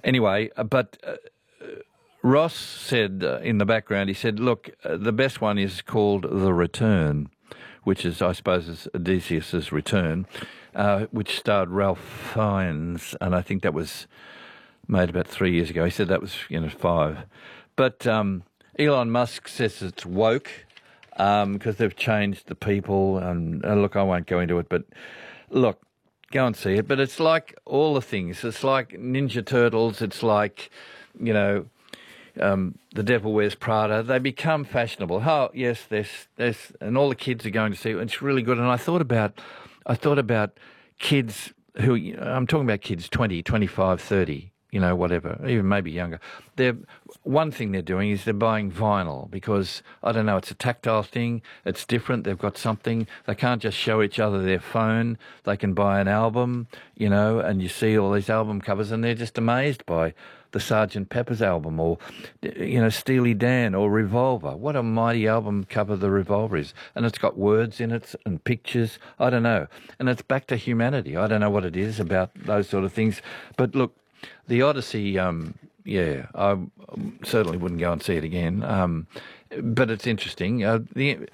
Anyway, but Ross said in the background, he said, look, the best one is called The Return, which is, I suppose, is Odysseus' Return, which starred Ralph Fiennes, and I think that was made about 3 years ago. He said that was, 5. But Elon Musk says it's woke because they've changed the people. And look, I won't go into it, but look, go and see it. But it's like all the things. It's like Ninja Turtles. It's like, The Devil Wears Prada. They become fashionable. Oh, yes, there's, and all the kids are going to see it. It's really good. And I thought about kids who, I'm talking about kids 20, 25, 30, whatever, even maybe younger. One thing they're doing is they're buying vinyl because, I don't know, it's a tactile thing. It's different. They've got something. They can't just show each other their phone. They can buy an album, and you see all these album covers and they're just amazed by the Sgt. Pepper's album or, Steely Dan or Revolver. What a mighty album cover the Revolver is. And it's got words in it and pictures. I don't know. And it's back to humanity. I don't know what it is about those sort of things. But look, the Odyssey, I certainly wouldn't go and see it again. But it's interesting. And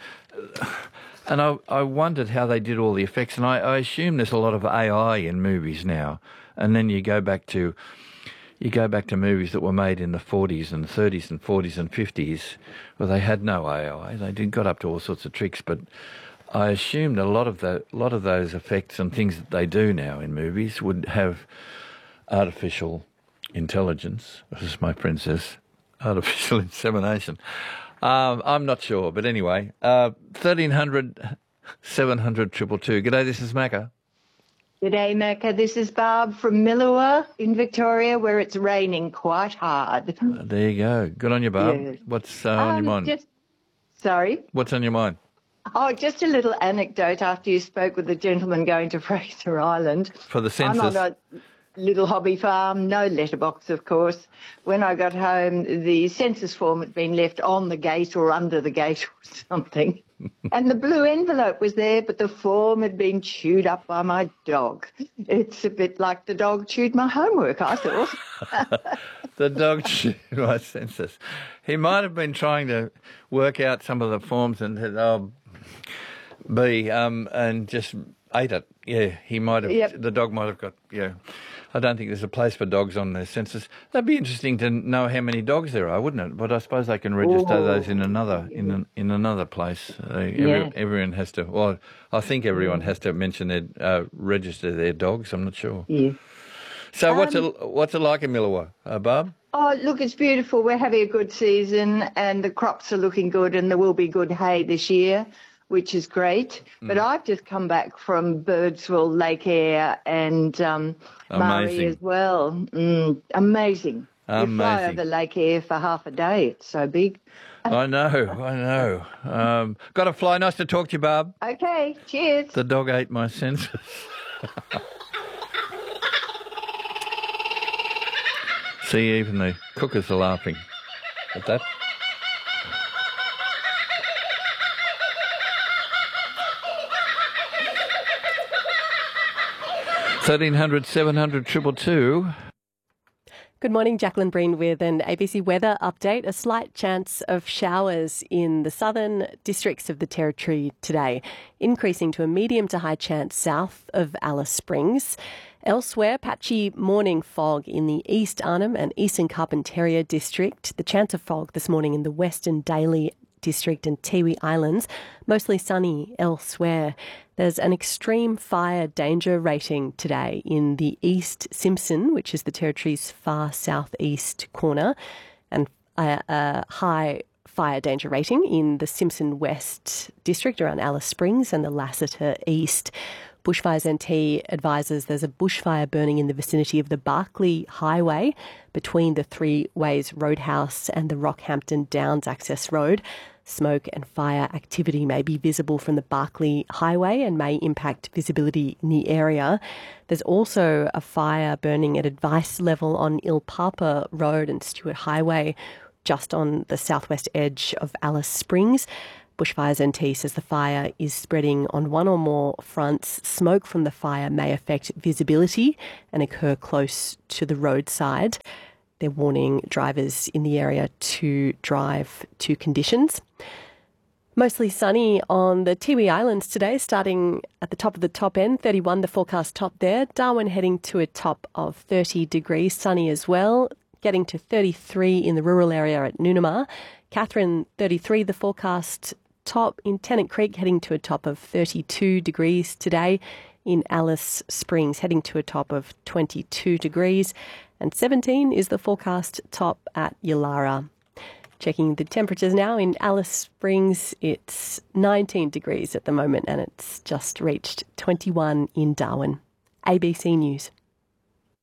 I wondered how they did all the effects. And I assume there's a lot of AI in movies now. And then you go back to movies that were made in the 40s and 30s and 40s and 50s where they had no AI. They got up to all sorts of tricks, but I assumed a lot of those effects and things that they do now in movies would have artificial intelligence, as my friend says, artificial insemination. I'm not sure, but anyway, 1300 700 222. G'day, this is Macca. G'day, Macca. This is Barb from Millawa in Victoria, where it's raining quite hard. There you go. Good on you, Barb. Yes. What's on your mind? Sorry? What's on your mind? Oh, just a little anecdote after you spoke with the gentleman going to Fraser Island. For the census? I'm on a little hobby farm, no letterbox, of course. When I got home, the census form had been left on the gate or under the gate or something. And the blue envelope was there, but the form had been chewed up by my dog. It's a bit like the dog chewed my homework, I thought. The dog chewed my census. He might have been trying to work out some of the forms and said, and just ate it. Yeah, he might have. Yep. The dog might have got. Yeah, I don't think there's a place for dogs on the census. That'd be interesting to know how many dogs there are, wouldn't it? But I suppose they can register those in another place. Everyone has to. Well, I think everyone has to mention their register their dogs. I'm not sure. Yeah. So what's it like in Millawa, Barb? Oh, look, it's beautiful. We're having a good season, and the crops are looking good, and there will be good hay this year, which is great. But I've just come back from Birdsville, Lake Eyre and Murray as well. Amazing. We fly over Lake Eyre for half a day. It's so big. I know. Got to fly. Nice to talk to you, Barb. Okay, cheers. The dog ate my census. See, even the cookers are laughing at that. $1300 700 222. Good morning, Jacqueline Breen with an ABC weather update. A slight chance of showers in the southern districts of the Territory today, increasing to a medium to high chance south of Alice Springs. Elsewhere, patchy morning fog in the East Arnhem and Eastern Carpentaria district. The chance of fog this morning in the Western Daly district and Tiwi Islands. Mostly sunny elsewhere. There's an extreme fire danger rating today in the East Simpson, which is the Territory's far southeast corner, and a high fire danger rating in the Simpson West district around Alice Springs and the Lassiter East. Bushfires NT advises there's a bushfire burning in the vicinity of the Barkly Highway between the Three Ways Roadhouse and the Rockhampton Downs Access Road. Smoke and fire activity may be visible from the Barkly Highway and may impact visibility in the area. There's also a fire burning at advice level on Ilpapa Road and Stewart Highway, just on the southwest edge of Alice Springs. Bushfires NT says the fire is spreading on one or more fronts. Smoke from the fire may affect visibility and occur close to the roadside. They're warning drivers in the area to drive to conditions. Mostly sunny on the Tiwi Islands today, starting at the top of the top end, 31 the forecast top there. Darwin heading to a top of 30 degrees, sunny as well, getting to 33 in the rural area at Noonamah. Catherine, 33 the forecast top. In Tennant Creek, heading to a top of 32 degrees today. In Alice Springs, heading to a top of 22 degrees. And 17 is the forecast top at Yulara. Checking the temperatures now in Alice Springs, it's 19 degrees at the moment and it's just reached 21 in Darwin. ABC News.